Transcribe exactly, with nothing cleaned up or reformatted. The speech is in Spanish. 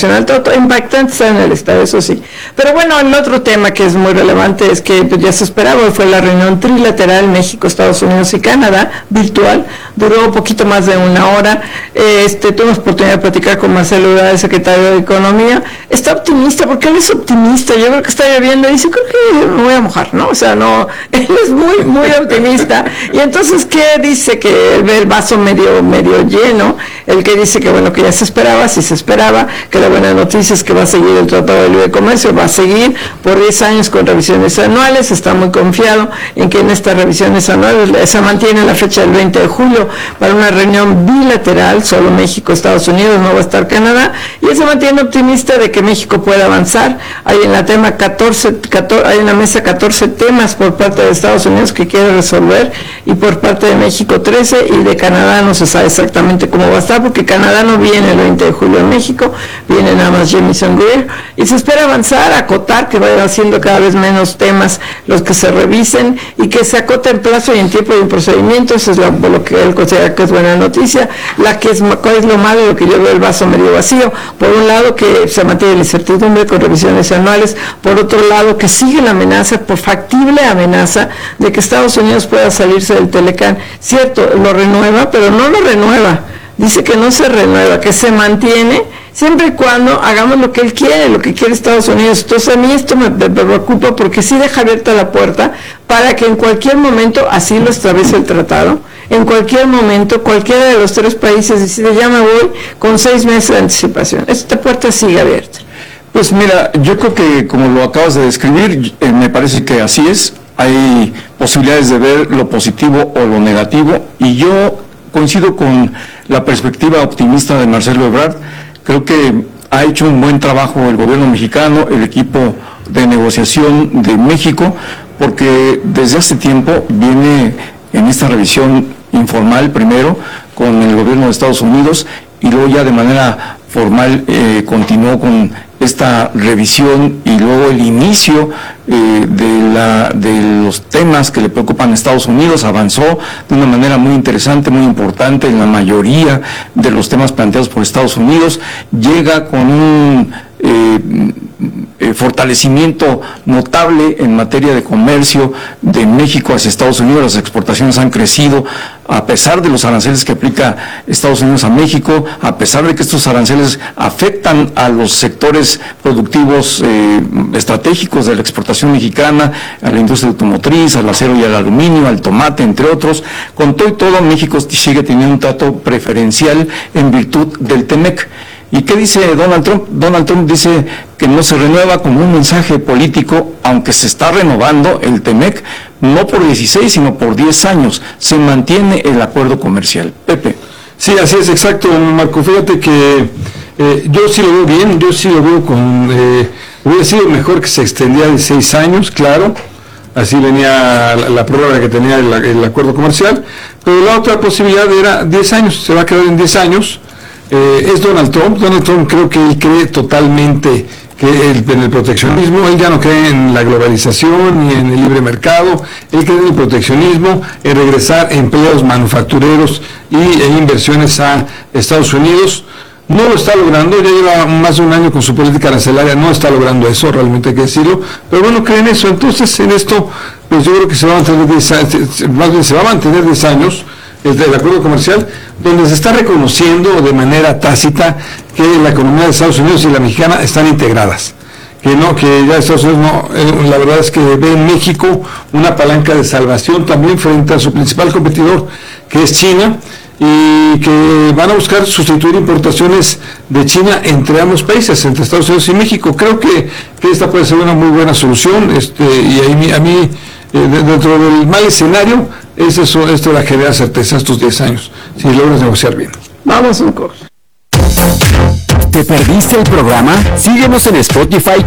Nacional, todo, todo impactante está en el Estado, eso sí. Pero bueno, el otro tema que es muy relevante es que pues, ya se esperaba, fue la reunión trilateral México, Estados Unidos y Canadá, virtual, duró un poquito más de una hora. Este, tuvimos oportunidad de platicar con Marcelo Ebrard, el secretario de Economía. Está optimista, porque él es optimista, yo creo que está lloviendo, y dice, creo que me voy a mojar, ¿no? O sea, no, él es muy, muy optimista. Y entonces, ¿qué dice? Que él ve el vaso medio, medio lleno, el que dice que bueno, que ya se esperaba, si se esperaba, que la buena noticia es que va a seguir el Tratado de Libre Comercio, va a seguir por diez años con revisiones anuales, está muy confiado en que en estas revisiones anuales se mantiene la fecha del veinte de julio para una reunión bilateral, solo México, Estados Unidos, no va a estar Canadá, y él se mantiene optimista de que México pueda avanzar. Hay en la tema catorce, catorce, hay en la mesa catorce temas por parte de Estados Unidos que quiere resolver, y por parte de México trece, y de Canadá no se sabe exactamente cómo va a estar, porque Canadá no viene el veinte de julio en México, viene nada más Jamieson Greer, y se espera avanzar, acotar, que vayan haciendo cada vez menos temas los que se revisen, y que se acote en plazo y en tiempo y en procedimiento. Eso es lo, lo que él considera que es buena noticia. La que es, ¿cuál es lo malo? Lo que yo veo el vaso medio vacío. Por un lado, que se mantiene la incertidumbre con revisiones anuales, por otro lado, que sigue la amenaza, por factible amenaza, de que Estados Unidos pueda salirse del Telecán. Cierto, lo renueva, pero no lo renueva. Dice que no se renueva, que se mantiene siempre y cuando hagamos lo que él quiere, lo que quiere Estados Unidos. Entonces a mí esto me, me preocupa, porque sí deja abierta la puerta para que en cualquier momento así lo establece el tratado. En cualquier momento, cualquiera de los tres países decide, ya me voy, con seis meses de anticipación. Esta puerta sigue abierta. Pues mira, yo creo que como lo acabas de describir, eh, me parece que así es. Hay posibilidades de ver lo positivo o lo negativo, y yo coincido con la perspectiva optimista de Marcelo Ebrard. Creo que ha hecho un buen trabajo el gobierno mexicano, el equipo de negociación de México, porque desde hace tiempo viene en esta revisión informal primero con el gobierno de Estados Unidos, y luego ya de manera formal eh, continuó con esta revisión, y luego el inicio eh, de, la, de los temas que le preocupan a Estados Unidos. Avanzó de una manera muy interesante, muy importante en la mayoría de los temas planteados por Estados Unidos. Llega con un eh, eh, fortalecimiento notable en materia de comercio de México hacia Estados Unidos. Las exportaciones han crecido a pesar de los aranceles que aplica Estados Unidos a México, a pesar de que estos aranceles afectan a los sectores productivos eh, estratégicos de la exportación mexicana, a la industria automotriz, al acero y al aluminio, al tomate, entre otros. Con todo y todo, México sigue teniendo un trato preferencial en virtud del TEMEC. ¿Y qué dice Donald Trump? Donald Trump dice que no se renueva como un mensaje político, aunque se está renovando el TEMEC, no por dieciséis, sino por diez años. Se mantiene el acuerdo comercial. Pepe. Sí, así es, exacto, Marco. Fíjate que eh, yo sí lo veo bien, yo sí lo veo con... Eh, hubiera sido mejor que se extendía de seis años, claro. Así venía la, la prórroga que tenía el, el acuerdo comercial. Pero la otra posibilidad era diez años, se va a quedar en diez años. Eh, es Donald Trump. Donald Trump creo que él cree totalmente que el, en el proteccionismo. Él ya no cree en la globalización ni en el libre mercado. Él cree en el proteccionismo, en regresar empleos manufactureros y e inversiones a Estados Unidos. No lo está logrando, ya lleva más de un año con su política arancelaria, no está logrando eso, realmente hay que decirlo, pero bueno, creen eso. Entonces en esto, pues yo creo que se va a mantener diez años, más bien se va a mantener diez años el acuerdo comercial, donde se está reconociendo de manera tácita que la economía de Estados Unidos y la mexicana están integradas, que no, que ya Estados Unidos no, eh, la verdad es que ve en México una palanca de salvación también frente a su principal competidor, que es China, y que van a buscar sustituir importaciones de China entre ambos países, entre Estados Unidos y México. Creo que, que esta puede ser una muy buena solución, este, y ahí, a mí, eh, dentro del mal escenario, es eso, esto la genera certeza estos diez años, si logras negociar bien. Vamos un corte. ¿Te perdiste el programa? Síguenos en Spotify